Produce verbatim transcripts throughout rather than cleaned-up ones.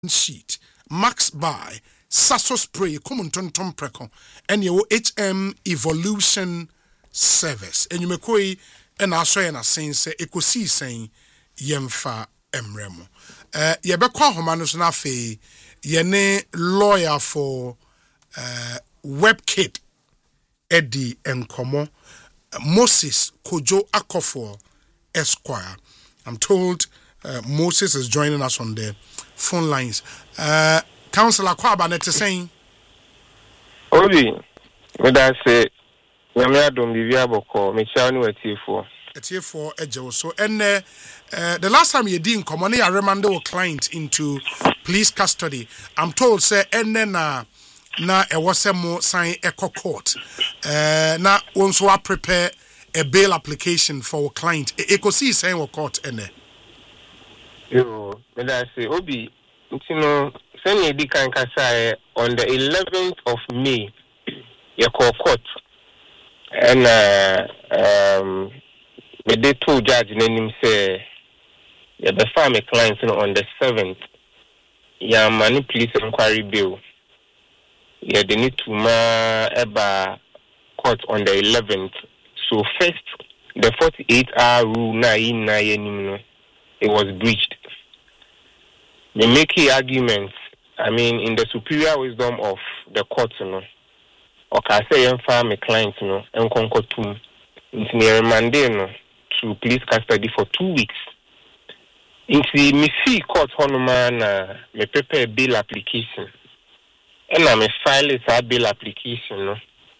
sheet Max by Sasso Spray common tonton preko and your H M Evolution Service and you may koi and I say na sense ekosi saying yemfa emremo uh yebekwa homano na fe yene lawyer for uh WebKit Eddie Enkomo Moses Kojo Akofo Esquire. I'm told uh, Moses is joining us on the phone lines. Uh, Councillor Kwaba net saying, Obi, what I say, Yamia don't be viable call me. Chanu at T four. At T four Edjo. So, and uh, uh, the last time you didn't come on, I remanded a client into police custody. I'm told, say, and then uh, na e was a more sign echo court. Uh, na also I prepare a bail application for a client. E ko see saying what court ene. Yo, me da say Obi, you know, send you di kan kasa on the eleventh of May. You call court, and uh, um, me dey two judge name say you be farm a client you know, on the seventh. Ya mani police inquiry bill. Yeah, they need to ma eba court on the eleventh. So first, the forty-eight hour rule na in na yenimno, it was breached. They make arguments. I mean, in the superior wisdom of the court, you know, or can say I'm farm a client, you know, and conquer two, it's near Monday, no, to police custody for two weeks. In the me see court honor na me prepare bail application, and I me file a bail application, no.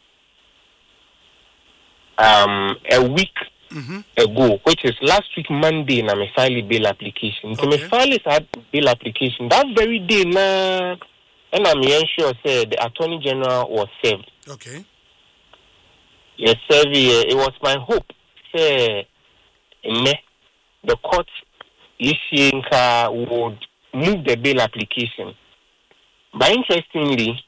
Um, a week mm-hmm. ago, which is last week Monday, na me file a bail application. Okay. So me file a bail application that very day, na, and I me ensure say the Attorney General was served. Okay. Yes, sir. It was my hope, say, me, the court issuing would move the bail application. But interestingly,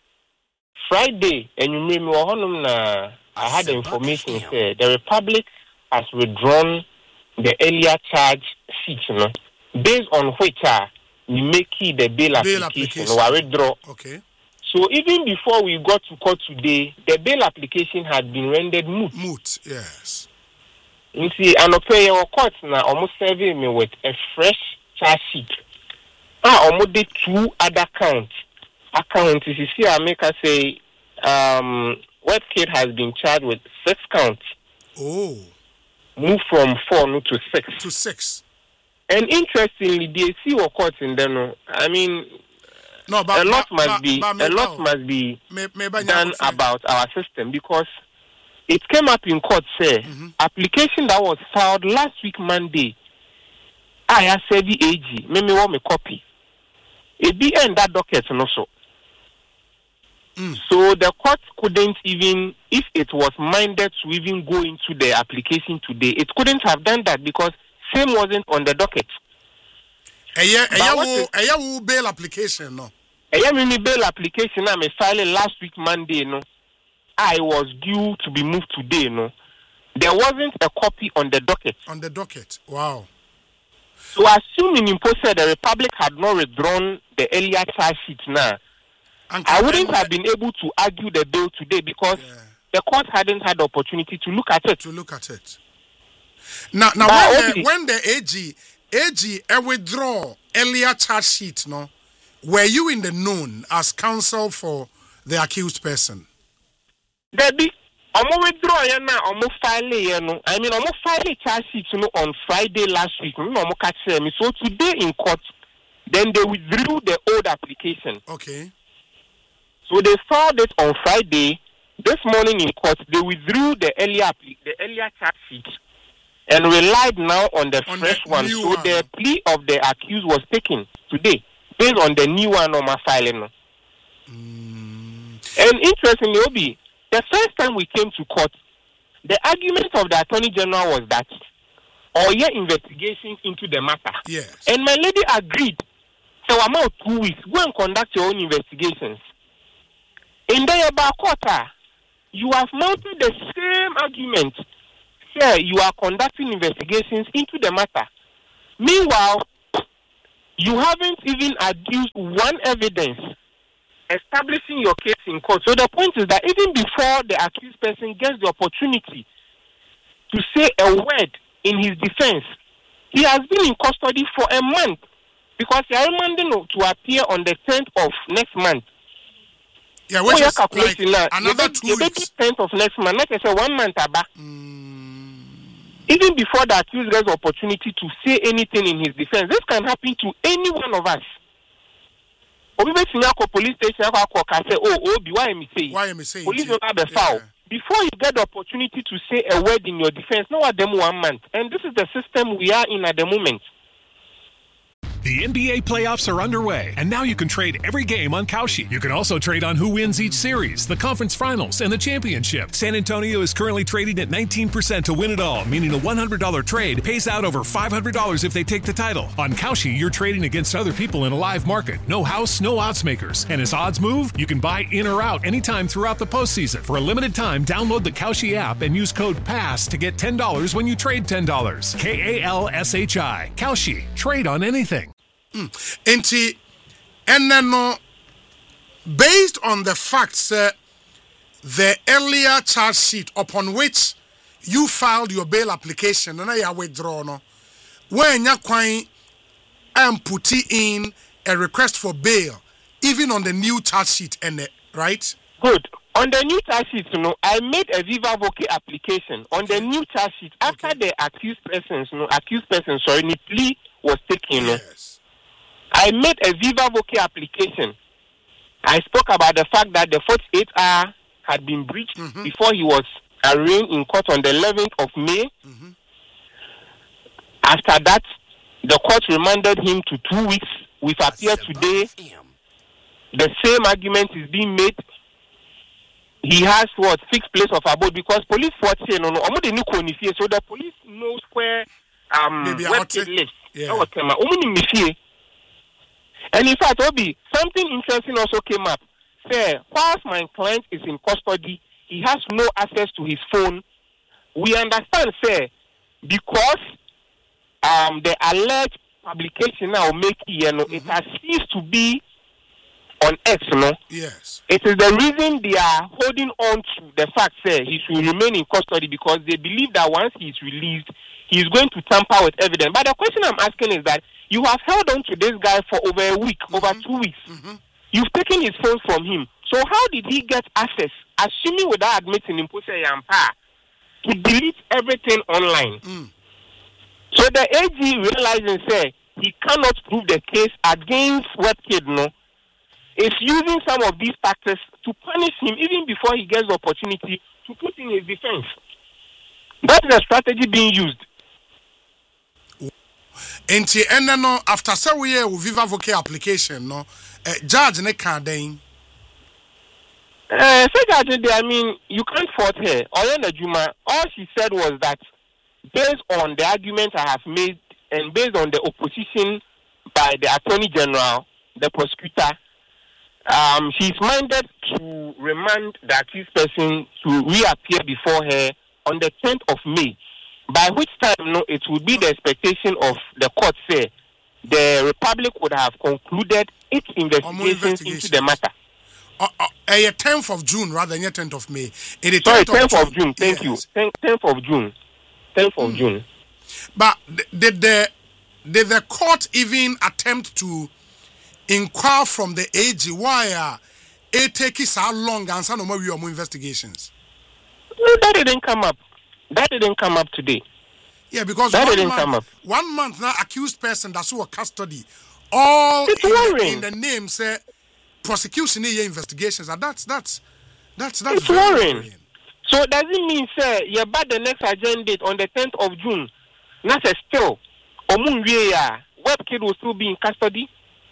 Friday, and you may know, I had the information said the Republic has withdrawn the earlier charge sheet, you know, based on which uh, we make it the bail, bail application, application. Or withdraw. Okay. So even before we got to court today, the bail application had been rendered moot. Moot, yes. You see, and okay, your court now almost serving me with a fresh charge sheet. Ah, almost did two other counts. Accounts, you see, I make us say, um, WebKit has been charged with six counts. Oh. Move from four no, to six. To six. And interestingly, they see what courts in there. I mean, no, but, a lot but, must but, be but, a lot oh. must be may, may, may done about our system because it came up in court. Say mm-hmm. application that was filed last week Monday. I have said the A G. Maybe want me copy. It be in that docket and also. Mm. So the court couldn't even, if it was minded to even go into the application today, it couldn't have done that because same wasn't on the docket. A year, a year, a year bail application, no. A year mini bail application. I me filed last week Monday, no. I was due to be moved today, no. There wasn't a copy on the docket. On the docket, wow. So assuming in post the Republic had not withdrawn the earlier charge sheet now. I wouldn't have been able to argue the bill today because yeah. the court hadn't had the opportunity to look at it. To look at it. Now, now when, the, when the A G, A G uh, withdraw earlier charge sheet, no, were you in the known as counsel for the accused person? Debbie, I'm withdraw ya na, I'm file ya no. I mean, I'm file charge sheet no on Friday last week. No, I'm catch me. So today in court, then they withdrew the old application. Okay. So they filed it on Friday. This morning in court, they withdrew the earlier the earlier charge sheet and relied now on the on fresh the one. So one. The plea of the accused was taken today based on the new one on my filing. Mm. And interestingly, Obi, the first time we came to court, the argument of the Attorney General was that or your investigations into the matter. Yes. And my lady agreed. So I'm out two weeks. Go and conduct your own investigations. In the quarter, you have mounted the same argument. Sir, you are conducting investigations into the matter. Meanwhile, you haven't even adduced one evidence establishing your case in court. So the point is that even before the accused person gets the opportunity to say a word in his defense, he has been in custody for a month because he is demanding to appear on the tenth of next month. Yeah, which is like now, another two weeks. tenth of next month, let's say one month about. Mm. Even before the accused gets the opportunity to say anything in his defense, this can happen to any one of us. Police station, oh, oh, why am I saying? Why am I saying? Police don't have a foul. Before you get the opportunity to say a word in your defense, no one them one month. And this is the system we are in at the moment. The N B A playoffs are underway, and now you can trade every game on Kalshi. You can also trade on who wins each series, the conference finals, and the championship. San Antonio is currently trading at nineteen percent to win it all, meaning a one hundred dollars trade pays out over five hundred dollars if they take the title. On Kalshi, you're trading against other people in a live market. No house, no odds makers. And as odds move, you can buy in or out anytime throughout the postseason. For a limited time, download the Kalshi app and use code PASS to get ten dollars when you trade ten dollars. K A L S H I. Kalshi. Trade on anything. Mm. Enti, and then no, based on the facts, uh, the earlier charge sheet upon which you filed your bail application and I withdraw no, when you quite am putting in a request for bail, even on the new charge sheet, and uh, right? Good. On the new charge sheet, you know, I made a viva voce application on the new charge sheet after okay. the accused persons, you know, accused person, sorry, the plea was taken. You know, yes. I made a viva voce application. I spoke about the fact that the forty-eight hour had been breached mm-hmm. before he was arraigned in court on the eleventh of May. Mm-hmm. After that, the court remanded him to two weeks. We've appeared today. The same argument is being made. He has what fixed place of abode because police force here no no. So the police knows where um where he lives. Yeah. And in fact, Obi, something interesting also came up. Say, whilst my client is in custody, he has no access to his phone. We understand, say, because um the alleged publication now make you know, mm-hmm. it has ceased to be on X, you know. Yes. It is the reason they are holding on to the fact, say, he should remain in custody because they believe that once he is released, he is going to tamper with evidence. But the question I'm asking is that you have held on to this guy for over a week, mm-hmm. over two weeks. Mm-hmm. You've taken his phone from him. So how did he get access, assuming without admitting him, to delete everything online? Mm. So the A G realized and said he cannot prove the case against WebKid, no? Is using some of these factors to punish him even before he gets the opportunity to put in his defense. That is a strategy being used. Enti ene no after several years with Viva Voce application no uh, judge ne can den uh say judge I mean you can't fault her. Oyena Juma, all she said was that based on the argument I have made and based on the opposition by the Attorney General, the prosecutor, um she's minded to remand the accused person to reappear before her on the tenth of May. By which time, no, it would be the expectation of the court, say, the Republic would have concluded its investigations into the matter. Uh, uh, uh, tenth of June rather than tenth of May. Sorry, tenth of June. Thank yes. you. tenth of June. tenth of mm. June. But did the did the court even attempt to inquire from the A G why uh, it takes so long and some more investigations? No, that didn't come up. That didn't come up today. Yeah, because that one didn't month, come up. One month now, accused person that's who are custody, all in the, in the name say prosecution here investigations. And that's that's that's that's it's worrying. worrying. So does it mean say you about the next agenda date on the tenth of June? Not a still. WebKid will still be in custody.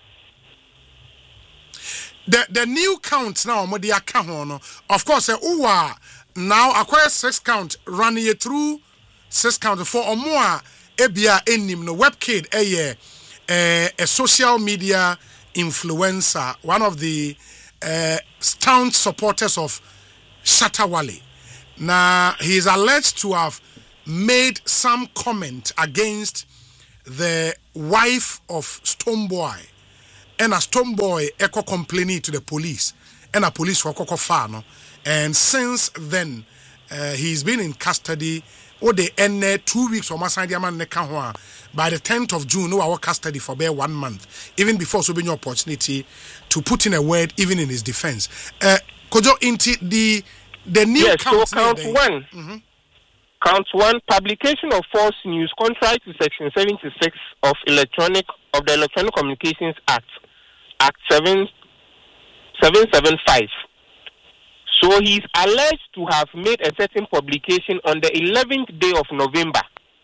The the new count now, of course, uh, uwa now acquire six count running it through six count for or more. Ebia enim no WebKid a a a social media influencer, one of the uh, staunch supporters of Shatta Wale. Now he is alleged to have made some comment against the wife of Stonebwoy and a Stonebwoy echo complaining to the police and a police for Coco Fano. And since then, uh, he's been in custody. Or they end two weeks or by the tenth of June, no our custody for bare one month, even before so being opportunity to put in a word, even in his defense. Uh, Kojo into the the new yes, count, so count one. Mm-hmm. Count one, publication of false news contrary to Section seventy-six of electronic of the Electronic Communications Act, Act seven seven seven five. So he is alleged to have made a certain publication on the eleventh day of November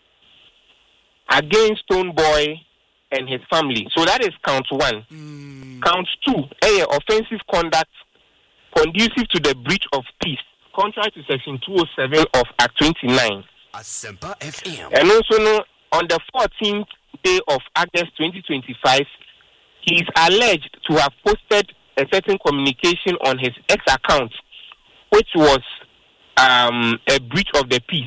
against Stonebwoy and his family. So that is count one. Mm. Count two, a offensive conduct conducive to the breach of peace, contrary to Section two oh seven of Act twenty-nine. Asempa F M. And also no, on the fourteenth day of August twenty twenty-five, he is alleged to have posted a certain communication on his X account, which was um, a breach of the peace.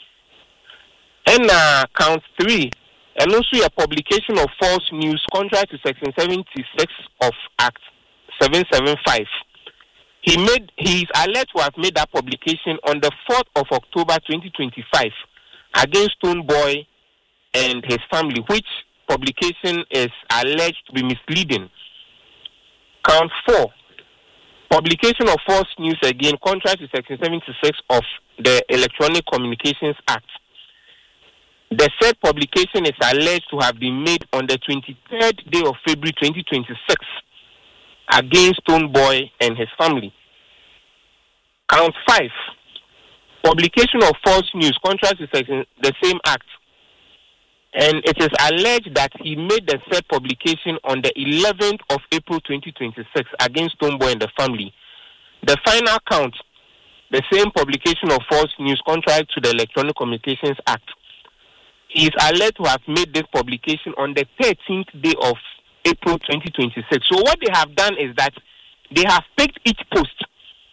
And uh, count three, and also a publication of false news contrary to Section seventy-six of Act seven seven five. He made he is alleged to have made that publication on the fourth of October twenty twenty-five against Stonebwoy and his family, which publication is alleged to be misleading. Count four, publication of false news again contrary to Section seventy-six of the Electronic Communications Act. The said publication is alleged to have been made on the twenty-third day of February twenty twenty-six against Stonebwoy and his family. Count five, publication of false news contrary to section, the same act. And it is alleged that he made the said publication on the eleventh of April twenty twenty-six against Stonebwoy and the family. The final count, the same publication of false news contrary to the Electronic Communications Act. He is alleged to have made this publication on the thirteenth day of April twenty twenty-six. So what they have done is that they have picked each post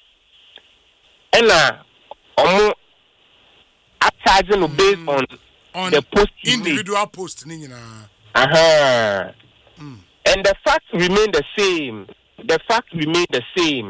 and uh, um, charging mm. based on, on the post individual made. Post. Uh-huh. Mm. And the facts remain the same. The facts remain the same.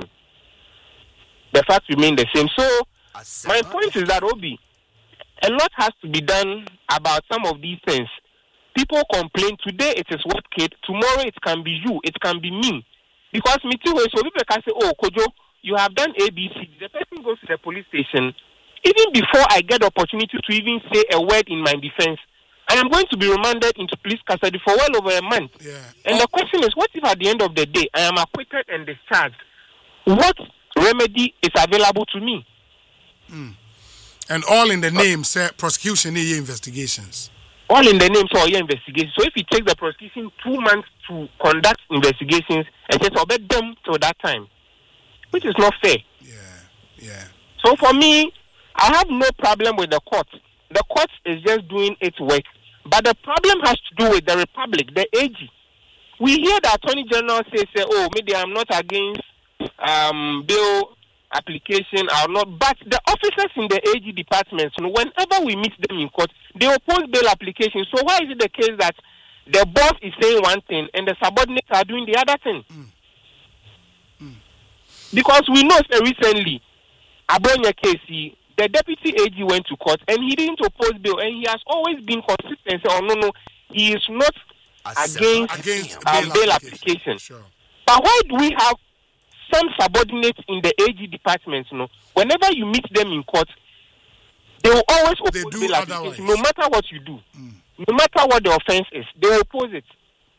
The facts remain the same. So my point is that Obi, a lot has to be done about some of these things. People complain today it is what kid, tomorrow it can be you, it can be me. Because me too, so people can say, oh, Kojo, you have done A B C. The person goes to the police station. Even before I get the opportunity to even say a word in my defense, I am going to be remanded into police custody for well over a month. Yeah. And oh. the question is, what if at the end of the day I am acquitted and discharged? What remedy is available to me? Mm. And all in the name, say, prosecution investigations. All in the name of your investigation. So if it takes the prosecution two months to conduct investigations, and just obey them till that time, which is not fair. Yeah, yeah. So for me, I have no problem with the court. The court is just doing its work. But the problem has to do with the Republic, the A G. We hear the Attorney General say, say oh, maybe I'm not against um, bill application or not, but the officers in the A G departments, you know, whenever we meet them in court, they oppose bail application. So why is it the case that the boss is saying one thing and the subordinates are doing the other thing? Mm. Mm. Because we know so recently, Abonya Casey, the deputy A G went to court and he didn't oppose bail, and he has always been consistent. Oh no, no, he is not against, against uh, bail, bail application. application. Sure. But why do we have some subordinates in the A G department, you know, whenever you meet them in court, they will always oppose bail application, no matter what you do. Mm. No matter what the offense is, they will oppose it.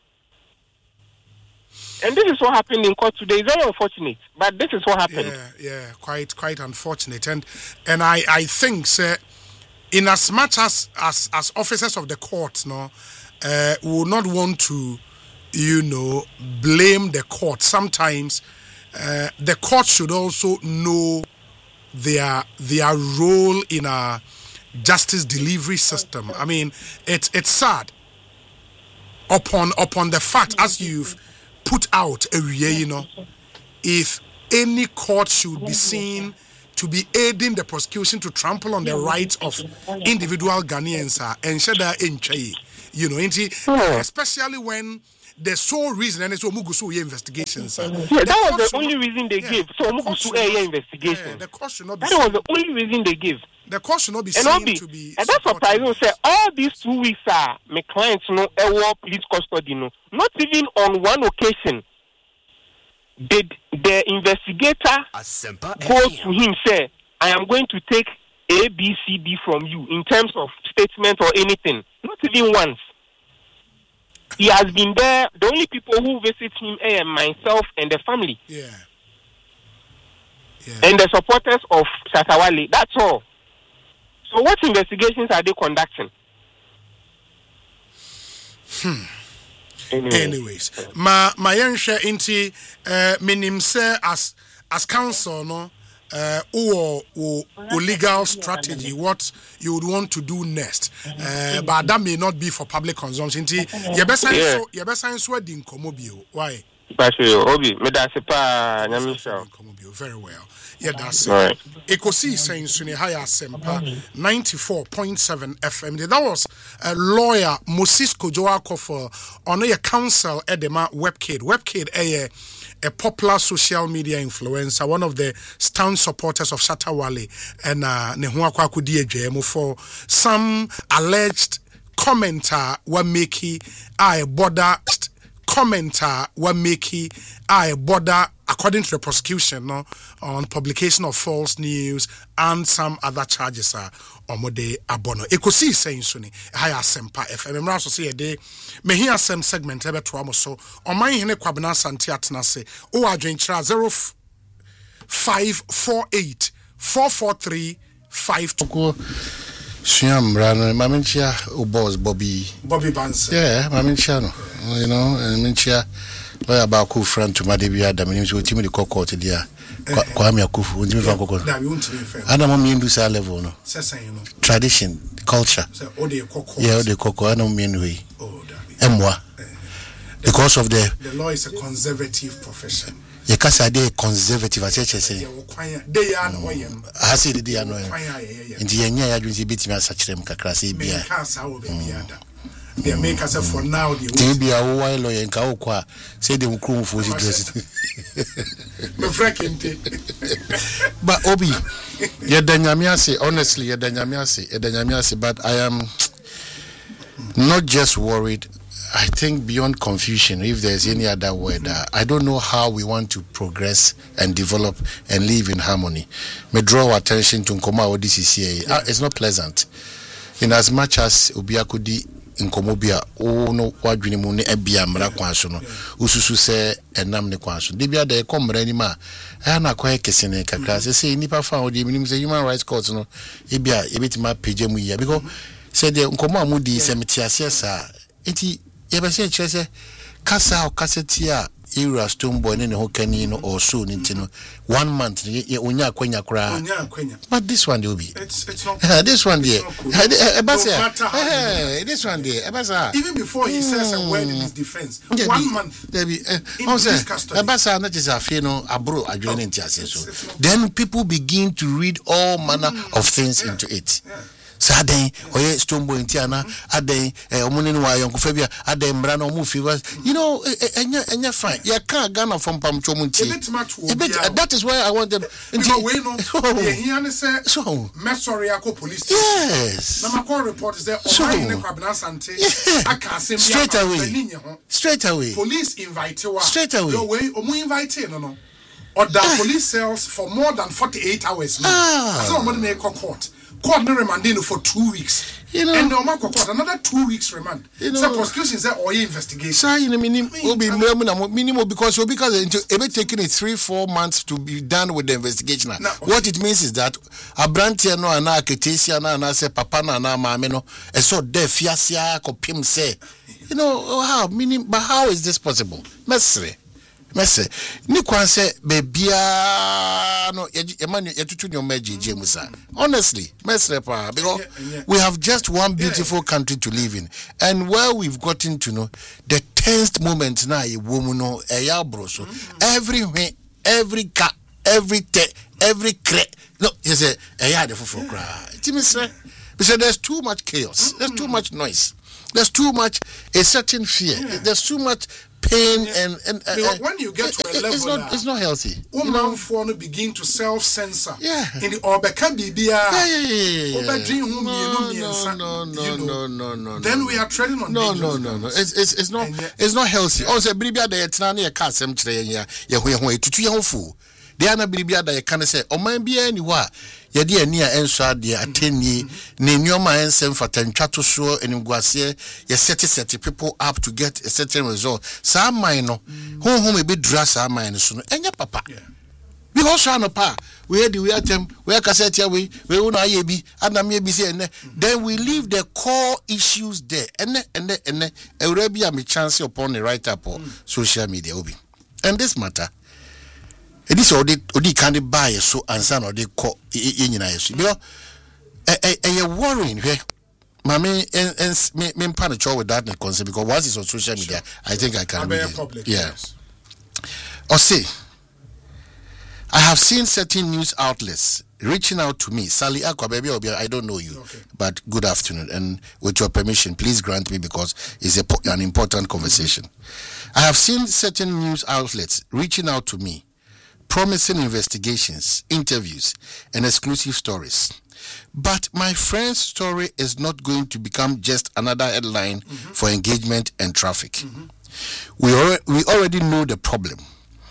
And this is what happened in court today. It's very unfortunate, but this is what happened. Yeah, yeah, quite quite unfortunate. And and I, I think, sir, in as much as, as, as officers of the court, no, uh, we will not want to, you know, blame the court. Sometimes uh, the court should also know their their role in a justice delivery system. I mean, it's it's sad upon upon the fact, as you've put out a you know, if any court should be seen to be aiding the prosecution to trample on the rights of individual Ghanaians and shada enchai you know, into, oh. especially when the sole reason and it's Omugusu investigations. Uh, yeah, that was the only not, reason they yeah, give. So Omugusu the investigation. Yeah, the cost should not be. That was the only reason they give. The cost should not be and seen be, to be. And that's surprising. Say all these two weeks are my clients no ever police custody no. Not even on one occasion did the investigator go to him say, I am going to take A, B, C, D from you in terms of statement or anything. Not even once. He has been there. The only people who visit him are myself and the family. Yeah. Yeah. And the supporters of Shatta Wale. That's all. So what investigations are they conducting? Hmm. Anyway. Anyways, ma ma yenhwe inti uh, minim say as as council no uh, or, or, or legal strategy, what you would want to do next. Uh, but that may not be for public consumption. You best so you best so din komobio. Why? Obi, me da se pa nyame sha. Very well. Yeah, that's it. Ekosi saying Suni Haya Sempa ninety-four point seven F M. That was a lawyer Moses Kojoako for on a council Edema Webkid. Webkid a a popular social media influencer, one of the stand supporters of Shatta Wale and uh Nehua Kwakudi Ejemo for some alleged commenter were making I border commenter were making I border according to the prosecution no, on publication of false news and some other charges are omode abono. Ekosi saying suni haya sempa F M raso say de me here sem segment ebe to amo so on my hene kwabena santi atena se o adwenchira zero five four eight four four three five two. Siam ran Maminchia o boss Bobby Bobby Banks. Yeah, Maminchia no. You know, Maminchia lawyer about ku friend to Madebia da menim so timi de kokko te dia. Kwa me akufu, ntimi fa kokko. Na we won't be fair. Ana mo mi ndu sa level no. Sesan no. Tradition, culture. So o de kokko. Yeah, o de kokko ana mo mi ndu yi. Oh, that. Emwa. Because of the the law is a conservative profession. You can say they conservative as you say. They are no yam. I say they are no yam. Inti yenya ya junzi biti ma sachirem kakra say bia. Me ka sa wo be bia da. They make us for now the they be a why lawyer nka okwa say dem krum for the dress. Me frekente. But Obi, ye danyame ase honestly ye danyame ase, ye danyame ase but I am not just worried. I think beyond confusion, if there's any other word, uh, I don't know how we want to progress and develop and live in harmony. Me draw attention to Nkoma or D C C A. Yeah. Uh, it's not pleasant. In as much as Obiakudi Nkomobia, oh no, what you mean, Ebia Mrakwansono, Ususu say, and Namne Kwanson. Debia de Comrade Ma, Anna Quake Kessene Kakras, they say Nipa found the human rights court, no, Ebia, Ebit Ma Pijamuya, because said the Nkoma Mudi Semitias, eti. Yebese chese kasa o kasetia era stone boy ne ho kani no or so nintino one month ye onya kwenya kra onya kwenya but this one will be it's it's not uh, this one there cool. ebasa eh this one there ebasa even before he mm. says a word in his defense yeah, one be, month there be uh, say ebasa na chese afie no abro adwene ntiase so then people begin to read all manner mm. of things yeah. into it yeah. Saden oye Stoneboy ntiana aden eh omune no wayo nkofabia aden mra na omu favors you know enya enya fine ya ka Ghana from pamcho munti that is why I want them no we no ye here ne say so mesori akọ police yes na makọ report is there on ne kwabena sante aka asem straight away straight away police invite wa straight away no way omu invite no no or the police cells for more than forty-eight hours no so omu na court court no remanding for two weeks. You know, and the Omar court another two weeks remand. You know, so prosecution said or investigation. So you know, minimum will be minimum because will because it may taking it three four months to be done with the investigation. Now, okay. What it means is that a branch no ana ketesia na na say papa na na maame no e so de fiasia kopim say. You know how minimum, but how is this possible? Mesre. Messe ni kwanse bebia no emanu yetutu nyoma jeje musa honestly messe pa because yeah, yeah. we have just one beautiful yeah. country to live in and where we've gotten to know the tensed moments na e womu no eya broso everywhere every car every te every cre no you say eya de foforo kra it means because there's too much chaos there's too much noise There's too much a certain fear. Yeah. There's too much pain Yeah. and and uh, Because when you get to a it- level it's not now, it's not healthy. You woman know? for no begin to self-censor. Yeah. In the Obeka Bibia. Yeah, yeah, yeah, yeah, yeah. Obedrin whom No, you no, know, no, no, you know. no, no, no, Then no, we no. are treading on No, dangerous no, no, no. grounds. It's it's it's not And yet- it's not healthy. Also, biribia da yetna na yeka asem kire ya ya ho ya ho etutu ya ho fu. They na biribia da yeka ne say oman bia ni ho a ye de ani a enso ade atenie na nyoma ensem fatantwa to so eniguase ye set set people up to get a certain result. Sa man no ho ho me be dura sa man so no enye papa. Yeah. Because I know pa we the we atem we cassette we we una ye bi adam ye bi say ene then we leave the core issues there ene ene ene ewra bi am chance upon the write up on social media obi and this matter it is odi odi can buy so answer no dey call ye nyina yeso because eh eh eh worrying here mama and me me pan the with that concern because once it's on social media I think I can read it. Public, Yeah. yes. Or say I have seen certain news outlets reaching out to me. Sally Aqua, baby, I don't know you, Okay. but good afternoon. And with your permission, please grant me because it's a, po- an important conversation. I have seen certain news outlets reaching out to me, promising investigations, interviews, and exclusive stories. But my friend's story is not going to become just another headline mm-hmm. for engagement and traffic. Mm-hmm. We, al- we already know the problem.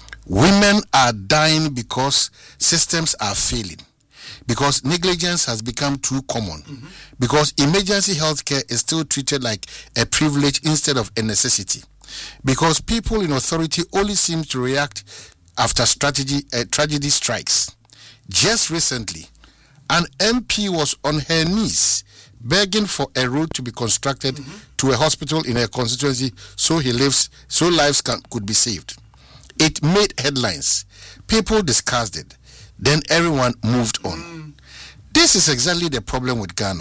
Women are dying because systems are failing, because negligence has become too common, mm-hmm. because emergency healthcare is still treated like a privilege instead of a necessity, because people in authority only seem to react after strategy, uh, tragedy strikes. Just recently, an M P was on her knees begging for a road to be constructed mm-hmm. to a hospital in her constituency so he lives, so lives can, could be saved. It made headlines. People discussed it. Then everyone moved on. Mm. This is exactly the problem with Ghana.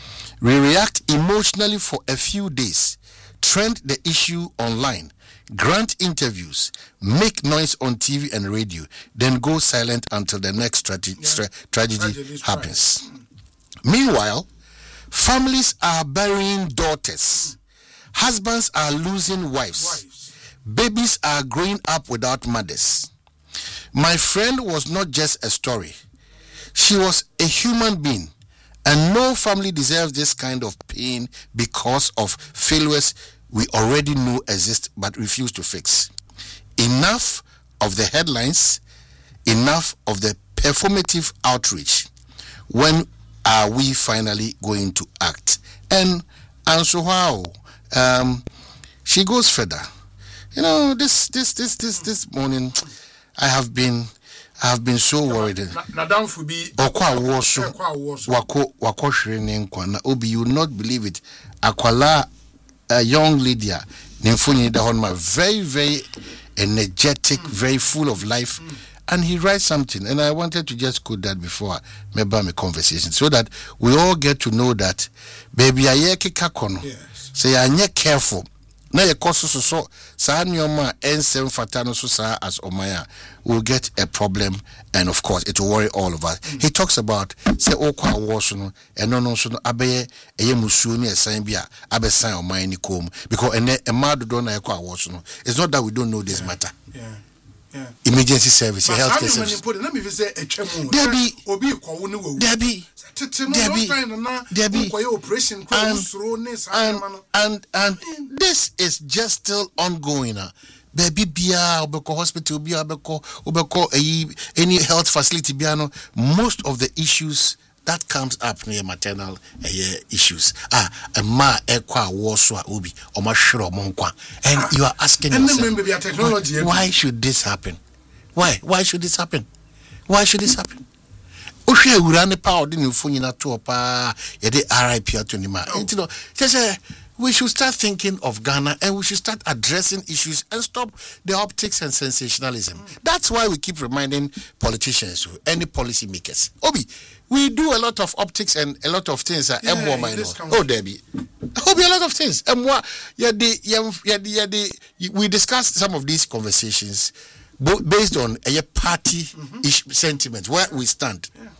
We react emotionally for a few days, trend the issue online, grant interviews, make noise on T V and radio, then go silent until the next tra- yeah. tra- tragedy Tragedy happens. Mm. Meanwhile, families are burying daughters. Mm. Husbands are losing wives. wives. Babies are growing up without mothers. My friend was not just a story. She was a human being, and no family deserves this kind of pain because of failures we already know exist but refuse to fix. Enough of the headlines, enough of the performative outreach. When are we finally going to act? And and so how? Um, she goes further. You know, this this this this this morning, I have been I have been so worried. Nadam Fubi. Okwa woso. Wako wako shirene nkwana. Obi, you will not believe it. Akwala, a young lady, Nimfuni Dahonma, very very energetic, mm. very full of life. Mm. And he writes something, and I wanted to just quote that before maybe my conversation, so that we all get to know that, baby, I kakono. Say I nye careful. Na ye koso so so sa nyoma ensem fata no so sa as omaya will get a problem, and of course it will worry all of us. Mm. He talks about say okwa awoso no eno no so no abeye eye musuo ni esan bia abesan omaya ni kom because ene ema dodo na ekwa awoso no. It's not that we don't know this yeah. matter. Yeah. Yeah. Emergency service, but healthcare service. Let me say a chemo. Debbie, obi kwa no Debbie, Debbie, Debbie, and, and, and, and this is just still ongoing. Uh. Baby bia obeko hospital bia obeko obeko any health facility bia no. Most of the issues that comes up near maternal uh, issues. Ah, a ma ekwa woswa ubi or mashiro monkwa. And you are asking and yourself, then technology, why, why should this happen? Why? Why should this happen? Why should this happen? Oshe urane pa odini ufunyi na to pa yede R I P to nima. You know, just we should start thinking of Ghana and we should start addressing issues and stop the optics and sensationalism. Mm. That's why we keep reminding politicians, any policy makers. Obi, we do a lot of optics and a lot of things. Uh, yeah, oh, Debbie. Obi, a lot of things. Yeah, the, yeah, the, yeah, the, we discussed some of these conversations based on a party mm-hmm. sentiment, where we stand. Yeah.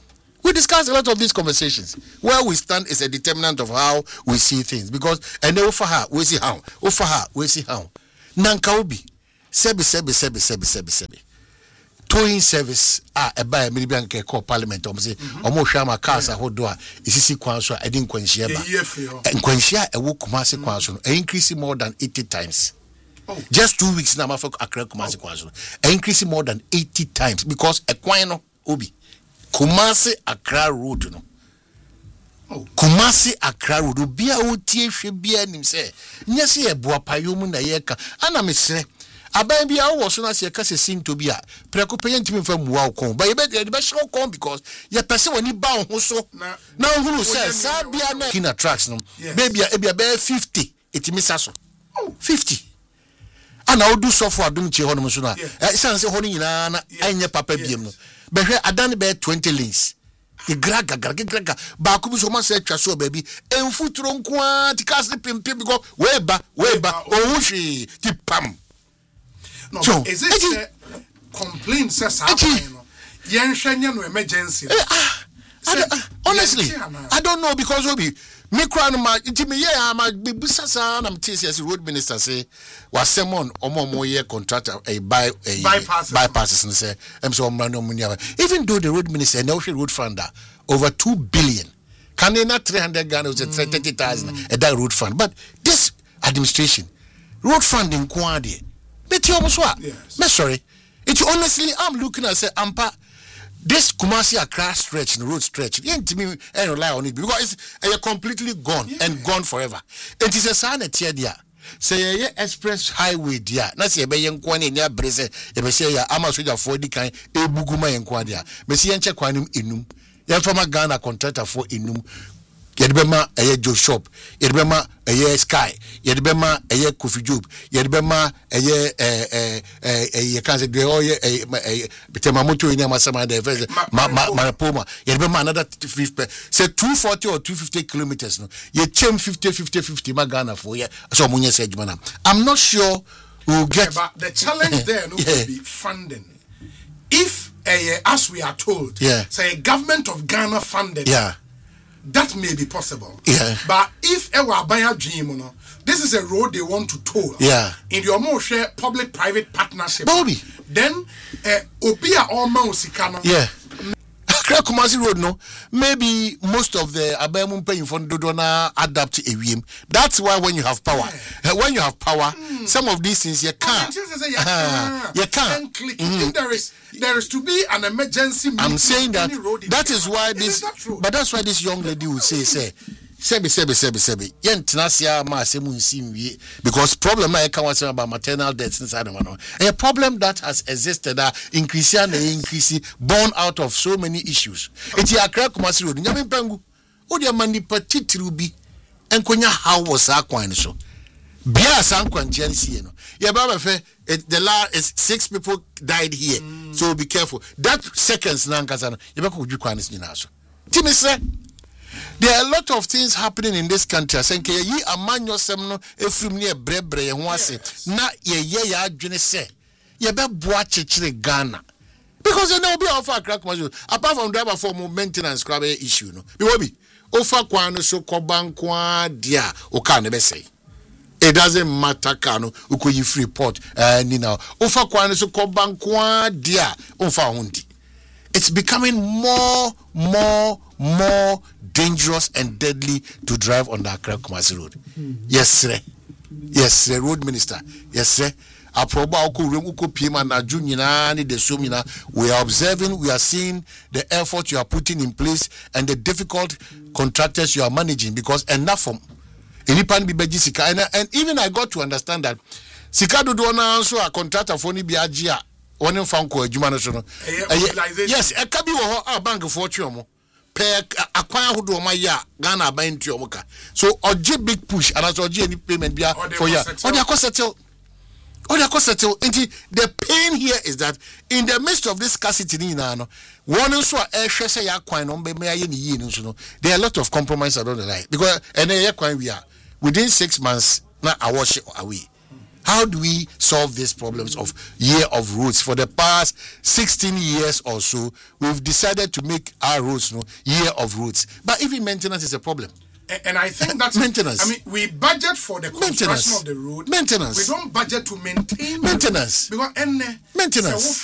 We discuss a lot of these conversations. Where we stand is a determinant of how we see things. Because and then for her, we see how. For her, we see how. Nanka obi. Sebi, sebi, sebi, sebi, sebi, sebi. Towing service ah eba emi bi anke call parliament om say omo hwa cars ahodo a isisi kwan so a edin kwanhia ba kwanhia e wo Kumasi kwan so no increase more than eighty times. Oh. Just two weeks na mafo Accra Kumasi kwan so increase more than eighty times because e kwan no obi Kumasi Accra road no. Oh. Kumasi Accra road bia o tie hwe bia nim say nyese e boapayo mu na ye ka ana mesre aban bia wo so na se ka se sinto bia preko peyentimi fa muwa okon ba ye be de be show kon because ye pese woni ba ho so na hunu say sa bia na kina tracks no baby e bia be fifty etimi sa so fifty ana odu so for adum che ho no so na e san se ho ni nyina na anye papa biem no be hwe adan be twenty lanes the graga graga graga ba ku bi so ma se atwa so baby enfuturo nko ti kas pimpim because we ba we ba o hwi ti pam. No, so, is it a complaint says no emergency? Uh, I I honestly, I don't know because Obi me crown ma me yeah ma be busasa na mtisi as road minister say was someone omo mo year contractor a buy a bypasses and say am so no money even though the road minister and the road funder over two billion can they not three hundred Ghana was thirty thousand a that road fund but this administration road funding kwade yes. Me sorry. It honestly, I'm looking at say Ampa this Kumasi Accra stretch, the road stretch. You ain't me and rely on it because it's uh, completely gone yeah. and gone forever. It is a sign at Tiadia. Say ye express highway dia. Na say be yen kwani nya brese. E be say ya ama soja for di kan e buguma yen kwadia. Me say yen che kwanum enum. Yen former Ghana contractor for enum. Yedbema eye Joe Shop, Yedbema eye Sky, Yedbema eye Kofi Job, Yedbema eye eh eh eh eh can say the oye eh Betemamoto in Masama de Veze Marapoma, Yedbema another fifty say two forty or two fifty kilometers no. Ye chem fifty fifty fifty Magana for ye so munye say jumana. I'm not sure we'll get yeah, but the challenge there no yeah. will be funding. If uh, as we are told, yeah. say government of Ghana funded yeah. that may be possible. Yeah. But if ewa baya dream, no, this is a road they want to toll. Yeah. In your more share public-private partnership. Bobby. Then, uh, Obia almost sikano. Yeah. Kumasi Road, no. Maybe most of the Abemum paying for Dodona adapt to A V M. That's why when you have power, yeah. when you have power, mm. some of these things you can't. Oh, you can't. You can't. Mm-hmm. If there is there is to be an emergency. I'm saying that. That is why this. That but that's why this young lady will say, say. Sebi sebi sebi sebi. Yen tinasia ma semu nsimwie because problem na eka wan say about maternal deaths inside the man. A problem that has existed that increase and increase born out of so many issues. Eti Accra Kumasi Road nyame pangu. O dia mani patitru bi enkonya how was akwan so. Bia san kwanche nsie no. Ye baba fe the la is six people died here. Mm. So be careful. That seconds na nkasa no. Ye bako dwi kwan nsi na so. Timi se there are a lot of things happening in this country. I think ye amanyo semno efrim ne brebre ye ho ase na ye ye ya adwene se ye be boa chechire Ghana because you know be offer Accra Kumasi apart from driver for maintenance crab issue no be wo bi ofa kwan no so kobankwa dia o ka ne be say it doesn't matter kano ukoyi free port eh ni now ofa kwan no so kobankwa dia onfa hundi. It's becoming more, more, more dangerous and deadly to drive on the Accra Kumasi Road. Mm-hmm. Yes, sir. Yes, sir. Road Minister. Yes, sir. Aproba uko rem uko pima na junior ni de sumina. We are observing. We are seeing the effort you are putting in place and the difficult contractors you are managing because enough from any pan be beji sika and, and even I got to understand that sika do do na so a contractor for ni biagia. One found ko adwuma no so no yes e ka bi wo ho a bank for twemo pe akwan hodo ma ya Ghana ban twemo ka so oje big push and as oje any payment bia for ya or they are settle or they are settle the pain here is that in the midst of this scarcity ni na no one so e hwe say ya kwan no be me aye ni yi ni so no there are a lot of compromise along the line because and e kwan we are within six months na I wash it away How do we solve these problems of year of roads? For the past sixteen years or so, we've decided to make our roads, you know, year of roads. But even maintenance is a problem. And, and I think that's maintenance. I mean, we budget for the construction Maintenance. of the road. Maintenance. We don't budget to maintain Maintenance. the road. Because and Maintenance.